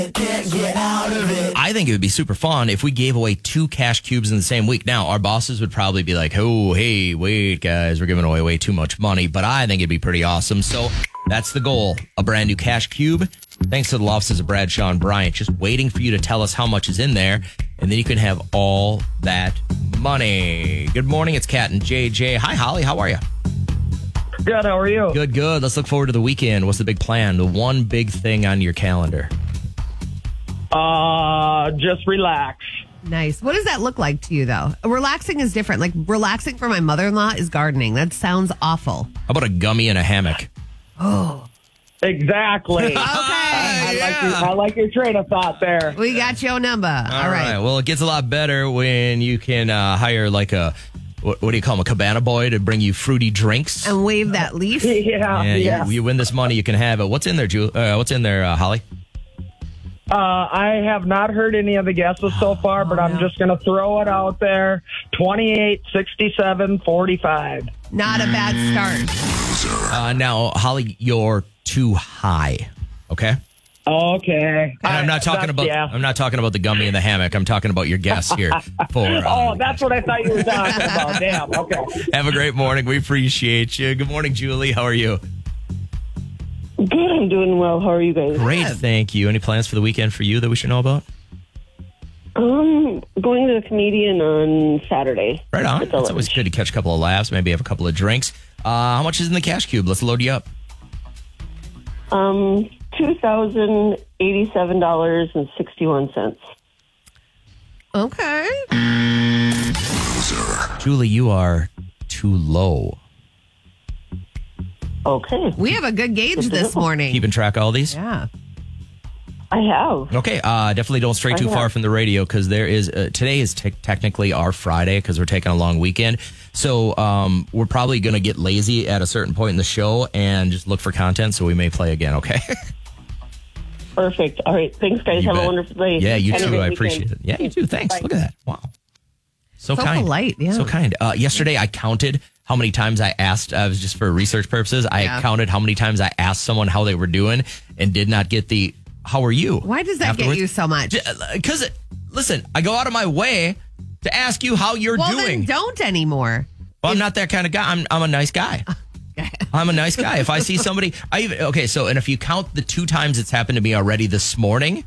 Can't get out of it. I think it would be super fun if we gave away 2 cash cubes in the same week. Now, our bosses would probably be like, oh, hey, wait, guys, we're giving away way too much money. But I think it'd be pretty awesome. So that's the goal, a brand new cash cube. Thanks to the law offices of Bradshaw and Bryant, just waiting for you to tell us how much is in there. And then you can have all that money. Good morning. It's Kat and JJ. Hi, Holly. How are you? Good. How are you? Good, good. Let's look forward to the weekend. What's the big plan? The one big thing on your calendar? Just relax. Nice. What does that look like to you, though? Relaxing is different. Like, relaxing for my mother-in-law is gardening. That sounds awful. How about a gummy in a hammock? Oh. Exactly. Okay. I like your train of thought there. We got your number. All right. Well, it gets a lot better when you can hire like a, what do you call him, a cabana boy to bring you fruity drinks. And wave that leaf. Yeah. You win this money, you can have it. What's in there, Holly? I have not heard any of the guesses so far, but I'm just going to throw it out there. 28, 67, 45. Not a bad start. Now, Holly, you're too high. Okay. Okay. And I'm not talking about the gummy in the hammock. I'm talking about your guess here. That's what I thought you were talking about. Damn. Okay. Have a great morning. We appreciate you. Good morning, Julie. How are you? Good. I'm doing well. How are you guys? Great. Thank you. Any plans for the weekend for you that we should know about? Going to the comedian on Saturday. Right on. It's always good to catch a couple of laughs, maybe have a couple of drinks. How much is in the cash cube? Let's load you up. $2,087.61. Okay. Julie, you are too low. Okay. We have a good gauge this morning. Keeping track of all these? Yeah. I have. Okay, definitely don't stray too far from the radio because there is today is technically our Friday because we're taking a long weekend. So we're probably going to get lazy at a certain point in the show and just look for content. So we may play again. Okay. Perfect. All right. Thanks, guys. Have a wonderful day. Yeah, you Have a too. great I appreciate weekend. it. Yeah, you too. Thanks. Bye. Look at that. Wow. So kind. Polite. Yeah. So kind. Yesterday I counted how many times I asked. I was just for research purposes. I counted how many times I asked someone how they were doing and did not get the "How are you?" Why does that afterwards. get you so much? Because listen, I go out of my way to ask you how you're Well, doing. then don't anymore. Well, I'm not that kind of guy. I'm a nice guy. I'm a nice guy. If I see somebody, and if you count the 2 times it's happened to me already this morning,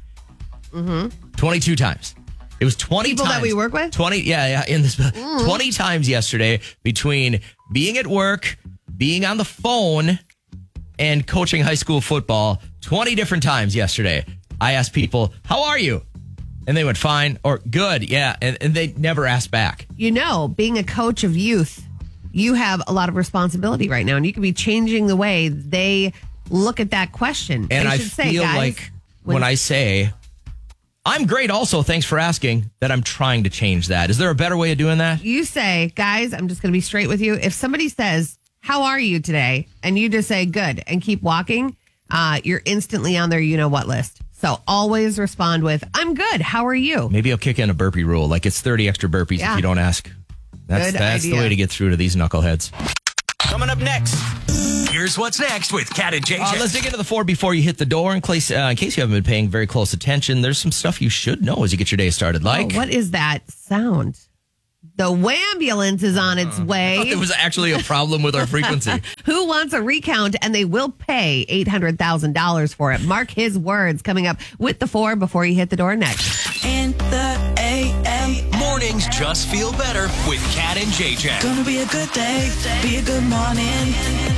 22 times. It was 20 People times. that we work with? 20, in this 20 times yesterday between being at work, being on the phone, and coaching high school football. 20 different times yesterday. I asked people, "How are you?" And they went, "Fine," or "Good." Yeah, and they never asked back. You know, being a coach of youth, you have a lot of responsibility right now, and you could be changing the way they look at that question. And I should say, feel guys, like when I say, "I'm great also, thanks for asking," that I'm trying to change that. Is there a better way of doing that? you say, guys, I'm just going to be straight with you. If somebody says, "How are you today?" and you just say, "Good," and keep walking, you're instantly on their you-know-what list. So always respond with, "I'm good. How are you?" Maybe I'll kick in a burpee rule. Like it's 30 extra burpees if you don't ask. That's the idea. way to get through to these knuckleheads. Coming up next, here's what's next with Kat and JJ. Let's dig into the 4 before you hit the door. In case you haven't been paying very close attention, there's some stuff you should know as you get your day started. Like, What is that sound? The Wambulance is on its way. it was actually a problem with our frequency. Who wants a recount? And they will pay $800,000 for it. Mark his words coming up with the 4 before you hit the door next. In the AM. Mornings just feel better with Kat and JJ. Gonna be a good day, be a good morning.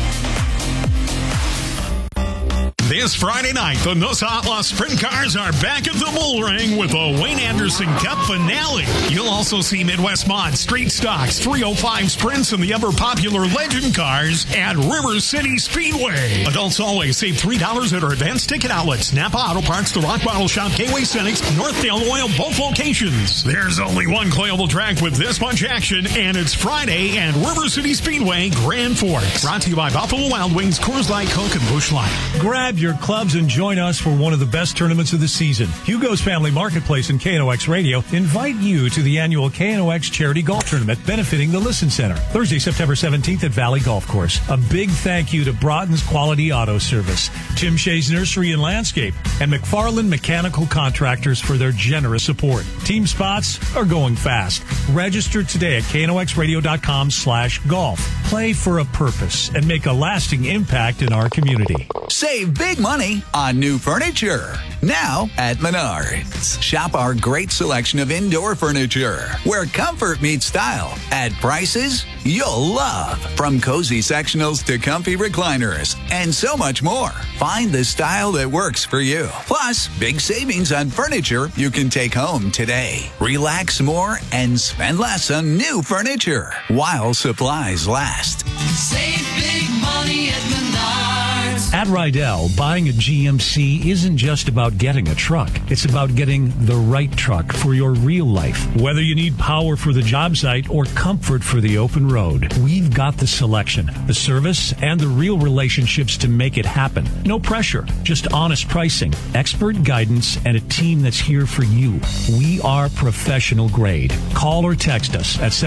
This Friday night, the Noosa Outlaw Sprint Cars are back at the Bull Ring with the Wayne Anderson Cup finale. You'll also see Midwest Mod, Street Stocks, 305 Sprints, and the ever-popular Legend Cars at River City Speedway. Adults always save $3 at our advanced ticket outlets, Napa Auto Parts, the Rock Bottle Shop, Gateway Cynics, Northdale Oil, both locations. There's only one playable track with this much action, and it's Friday at River City Speedway, Grand Forks. Brought to you by Buffalo Wild Wings, Coors Light, Coke, and Busch Light. Grab Grab your clubs and join us for one of the best tournaments of the season. Hugo's Family Marketplace and KNOX Radio invite you to the annual KNOX Charity Golf Tournament benefiting the Listen Center. Thursday, September 17th at Valley Golf Course. A big thank you to Broughton's Quality Auto Service, Tim Shea's Nursery and Landscape, and McFarland Mechanical Contractors for their generous support. Team spots are going fast. Register today at knoxradio.com/golf. Play for a purpose and make a lasting impact in our community. Save big money on new furniture. Now at Menards. Shop our great selection of indoor furniture where comfort meets style at prices you'll love. From cozy sectionals to comfy recliners and so much more. Find the style that works for you. Plus, big savings on furniture you can take home today. Relax more and spend less on new furniture while supplies last. Save big money at Menards. At Rydell, buying a GMC isn't just about getting a truck. It's about getting the right truck for your real life. Whether you need power for the job site or comfort for the open road, we've got the selection, the service, and the real relationships to make it happen. No pressure, just honest pricing, expert guidance, and a team that's here for you. We are professional grade. Call or text us at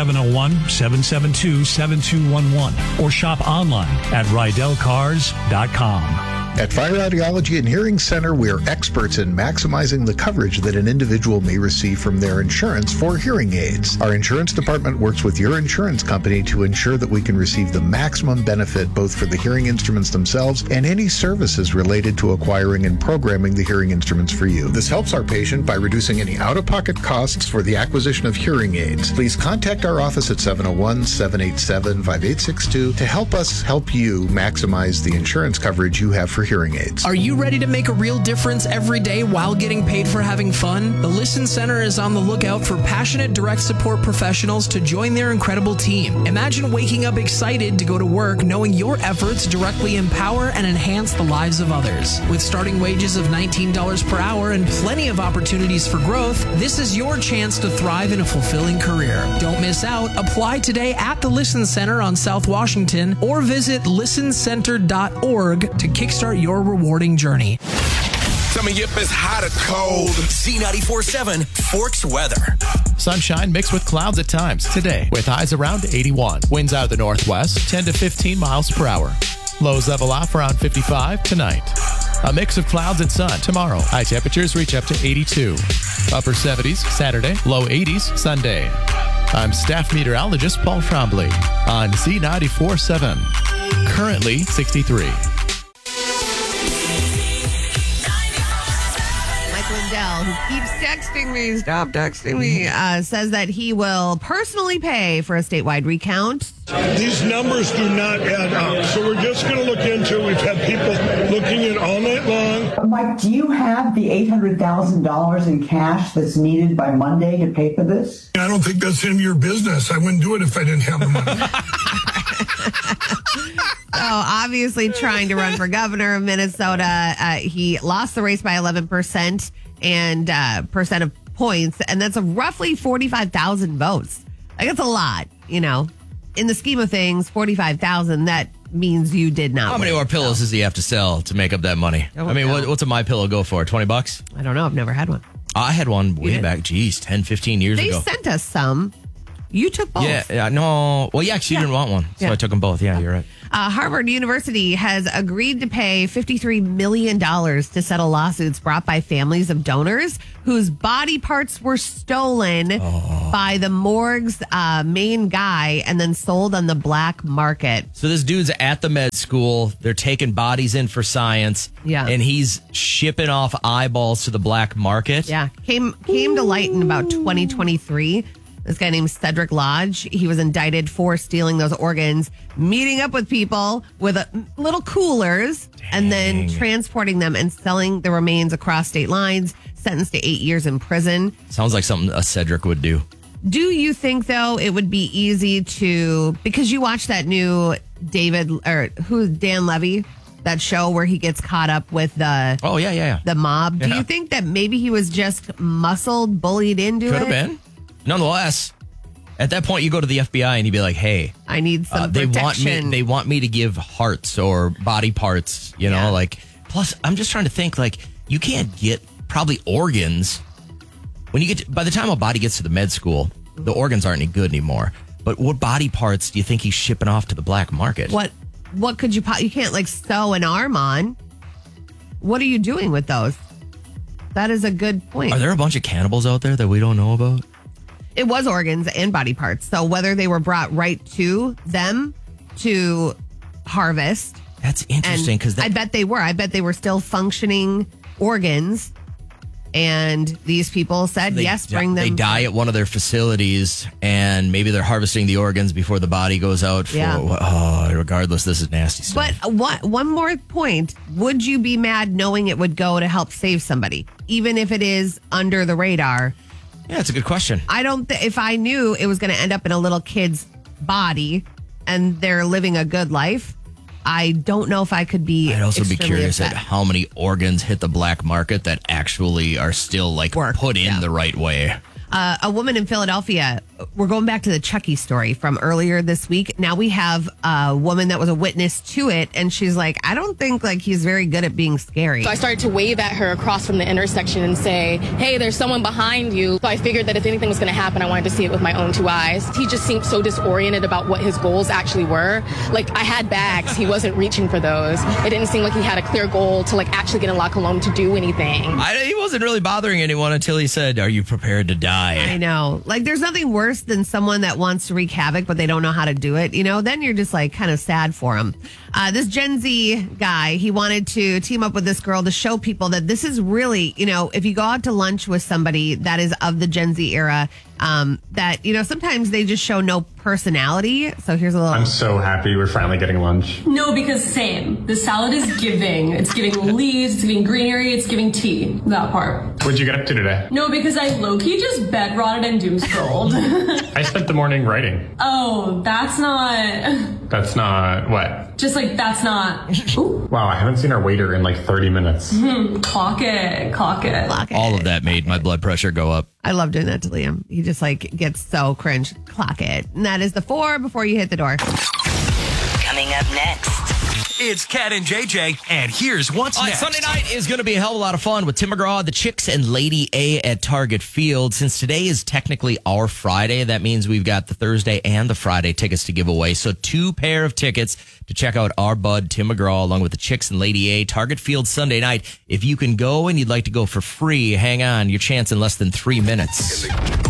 701-772-7211 or shop online at rydellcars.com. At Fire Audiology and Hearing Center, we are experts in maximizing the coverage that an individual may receive from their insurance for hearing aids. Our insurance department works with your insurance company to ensure that we can receive the maximum benefit both for the hearing instruments themselves and any services related to acquiring and programming the hearing instruments for you. This helps our patient by reducing any out-of-pocket costs for the acquisition of hearing aids. Please contact our office at 701-787-5862 to help us help you maximize the insurance coverage you have for hearing aids. Are you ready to make a real difference every day while getting paid for having fun? The Listen Center is on the lookout for passionate direct support professionals to join their incredible team. Imagine waking up excited to go to work knowing your efforts directly empower and enhance the lives of others. With starting wages of $19 per hour and plenty of opportunities for growth, this is your chance to thrive in a fulfilling career. Don't miss out. Apply today at the Listen Center on South Washington or visit listencenter.org to kickstart your rewarding journey. Tell me if it's hot or cold. Z94.7 Forks weather. Sunshine mixed with clouds at times today with highs around 81. Winds out of the northwest 10 to 15 miles per hour. Lows level off around 55 tonight. A mix of clouds and sun tomorrow. High temperatures reach up to 82. Upper 70s Saturday, low 80s Sunday. I'm staff meteorologist Paul Trombley on Z94.7. Currently 63. Lindell, who keeps texting me, stop texting me, says that he will personally pay for a statewide recount. These numbers do not add up, so we're just going to look into it. We've had people looking at it all night long. Mike, do you have the $800,000 in cash that's needed by Monday to pay for this? I don't think that's any of your business. I wouldn't do it if I didn't have the money. So obviously trying to run for governor of Minnesota. He lost the race by 11% and percent of points. And that's roughly 45,000 votes. Like, that's a lot, you know. In the scheme of things, 45,000, that means you did not How many more pillows does he have to sell to make up that money? I mean, what's a My Pillow go for? $20? I don't know. I've never had one. I had one way back, 10, 15 years ago. They sent us some. You took both. Yeah, no. Well, yeah, actually, you didn't want one, so I took them both. Yeah, you're right. Harvard University has agreed to pay $53 million to settle lawsuits brought by families of donors whose body parts were stolen by the morgue's main guy and then sold on the black market. So this dude's at the med school. They're taking bodies in for science. Yeah. And he's shipping off eyeballs to the black market. Yeah. Came to light in about 2023. This guy named Cedric Lodge, he was indicted for stealing those organs, meeting up with people with little coolers, and then transporting them and selling the remains across state lines, sentenced to 8 years in prison. Sounds like something a Cedric would do. Do you think, though, it would be easy to, because you watch that new Dan Levy, that show where he gets caught up with the the mob. Do you think that maybe he was just muscled, bullied into it? Could have been. Nonetheless, at that point, you go to the FBI and you'd be like, "Hey, I need some protection." They want me to give hearts or body parts. You know, like Plus, I'm just trying to think, like, you can't get probably organs. When you get by the time a body gets to the med school, the organs aren't any good anymore. But what body parts do you think he's shipping off to the black market? What could you can't like sew an arm on. What are you doing with those? That is a good point. Are there a bunch of cannibals out there that we don't know about? It was organs and body parts. So whether they were brought right to them to harvest. That's interesting because I bet they were. I bet they were still functioning organs. And these people said, yes, bring them. They die at one of their facilities, and maybe they're harvesting the organs before the body goes out. Regardless, this is nasty stuff. But one more point. Would you be mad knowing it would go to help save somebody, even if it is under the radar? Yeah, that's a good question. I don't. If I knew it was going to end up in a little kid's body and they're living a good life, I don't know if I could be. I'd also be curious upset. at how many organs hit the black market that actually are still put in the right way. A woman in Philadelphia, we're going back to the Chucky story from earlier this week. Now we have a woman that was a witness to it, and she's like, I don't think he's very good at being scary. So I started to wave at her across from the intersection and say, hey, there's someone behind you. So I figured that if anything was going to happen, I wanted to see it with my own 2 eyes. He just seemed so disoriented about what his goals actually were. Like, I had bags. He wasn't reaching for those. It didn't seem like he had a clear goal to actually get in La Colombe to do anything. He wasn't really bothering anyone until he said, are you prepared to die? I know. There's nothing worse than someone that wants to wreak havoc, but they don't know how to do it. Then you're just kind of sad for him. This Gen Z guy, he wanted to team up with this girl to show people that this is really, if you go out to lunch with somebody that is of the Gen Z era, that, sometimes they just show no personality. So here's a little. I'm so happy we're finally getting lunch. No, because same. The salad is giving. It's giving leaves, it's giving greenery, it's giving tea. That part. What'd you get up to today? No, because I low-key just bed rotted and doom scrolled. I spent the morning writing. Oh, that's not. That's not what? Just that's not. Ooh. Wow, I haven't seen our waiter in 30 minutes. Clock it. All of that made my blood pressure go up. I love doing that to Liam. He just gets so cringe. Clock it. And that is the 4 before you hit the door. Coming up next, it's Cat and JJ, and here's what's next. Sunday night is going to be a hell of a lot of fun with Tim McGraw, the Chicks, and Lady A at Target Field. Since today is technically our Friday, that means we've got the Thursday and the Friday tickets to give away. So 2 pair of tickets to check out our bud, Tim McGraw, along with the Chicks and Lady A, Target Field Sunday night. If you can go and you'd like to go for free, hang on. Your chance in less than 3 minutes.